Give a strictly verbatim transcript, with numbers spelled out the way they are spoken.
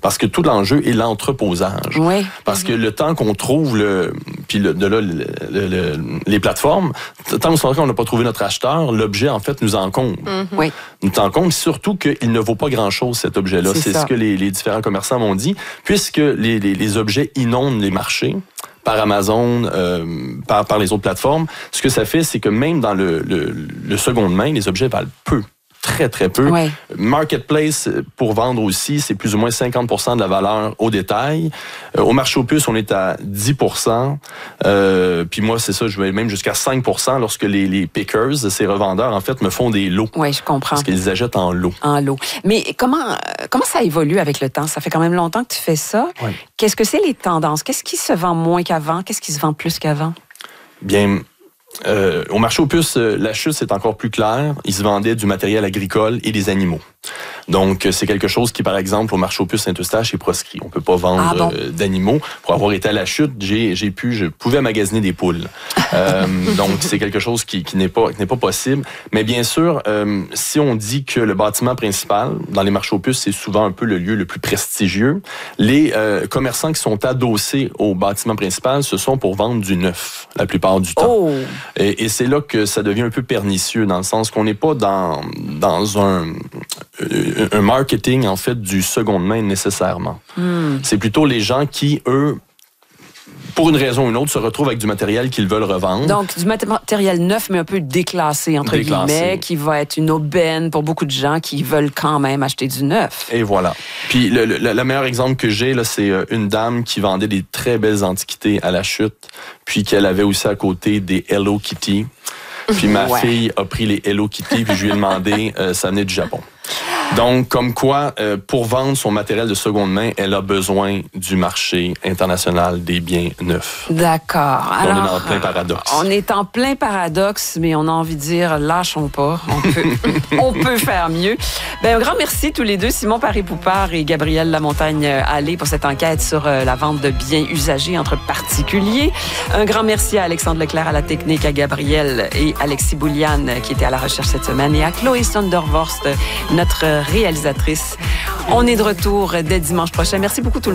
Parce que tout l'enjeu est l'entreposage. Oui. Parce que le temps qu'on trouve, le, puis le, de là, le, le, le, les plateformes, tant qu'on n'a pas trouvé notre acheteur, l'objet, en fait, nous encombre. Mm-hmm. Oui. Nous encombre, surtout qu'il ne vaut pas grand-chose, cet objet-là. C'est, C'est ce que les, les différents commerçants m'ont dit. Puisque les, les, les objets inondent les marchés, par Amazon, euh, par, par les autres plateformes, ce que ça fait, c'est que même dans le, le, le seconde main, les objets valent peu. Très, très peu. Ouais. Marketplace, pour vendre aussi, c'est plus ou moins cinquante pour cent de la valeur au détail. Euh, au marché aux puces, on est à dix pour cent. Euh, puis moi, c'est ça, je vais même jusqu'à cinq pour cent lorsque les, les pickers, ces revendeurs, en fait, me font des lots. Oui, je comprends. Parce qu'ils achètent en lots. En lots. Mais comment, comment ça évolue avec le temps? Ça fait quand même longtemps que tu fais ça. Oui. Qu'est-ce que c'est les tendances? Qu'est-ce qui se vend moins qu'avant? Qu'est-ce qui se vend plus qu'avant? Bien... Euh, au marché aux puces, euh, la chute, c'est encore plus clair. Ils se vendaient du matériel agricole et des animaux. Donc, c'est quelque chose qui, par exemple, au marché aux puces Saint-Eustache est proscrit. On peut pas vendre ah bon? euh, d'animaux. Pour avoir été à la chute, j'ai, j'ai pu, je pouvais magasiner des poules. euh, donc, c'est quelque chose qui, qui n'est pas, qui n'est pas possible. Mais bien sûr, euh, si on dit que le bâtiment principal, dans les marchés aux puces, c'est souvent un peu le lieu le plus prestigieux, les euh, commerçants qui sont adossés au bâtiment principal, ce sont pour vendre du neuf, la plupart du temps. Oh. Et, et c'est là que ça devient un peu pernicieux, dans le sens qu'on n'est pas dans, dans un... un marketing, en fait, du seconde main nécessairement. Mm. C'est plutôt les gens qui, eux, pour une raison ou une autre, se retrouvent avec du matériel qu'ils veulent revendre. Donc, du matériel neuf, mais un peu déclassé, entre déclassé. guillemets, qui va être une aubaine pour beaucoup de gens qui veulent quand même acheter du neuf. Et voilà. Puis, le, le, le meilleur exemple que j'ai, là, c'est une dame qui vendait des très belles antiquités à la chute, puis qu'elle avait aussi à côté des Hello Kitty. Puis ma ouais. fille a pris les Hello Kitty, puis je lui ai demandé, euh, ça venait du Japon. Donc, comme quoi, euh, pour vendre son matériel de seconde main, elle a besoin du marché international des biens neufs. D'accord. Alors, on est en plein paradoxe. On est en plein paradoxe, mais on a envie de dire, lâchons pas. On peut, on peut faire mieux. Ben, un grand merci tous les deux, Simon Paré-Poupard et Gabriel Lamontagne-Allé, pour cette enquête sur euh, la vente de biens usagés entre particuliers. Un grand merci à Alexandre Leclerc à la technique, à Gabriel et Alexis Bouliane qui était à la recherche cette semaine, et à Chloé Sondervorst, notre réalisatrice. On est de retour dès dimanche prochain. Merci beaucoup tout le monde.